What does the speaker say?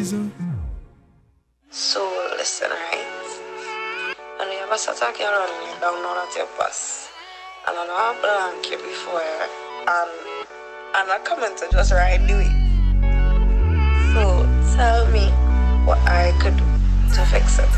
So listen, right? And you have a start talking around and you don't know that your boss. And I know I blank you before and I come to just right do it. So tell me what I could do to fix it.